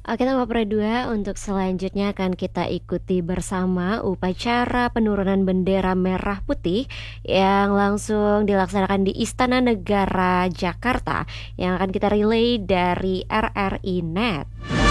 Oke, nomor 2 untuk selanjutnya akan kita ikuti bersama upacara penurunan bendera merah putih yang langsung dilaksanakan di Istana Negara Jakarta yang akan kita relay dari RRI Net.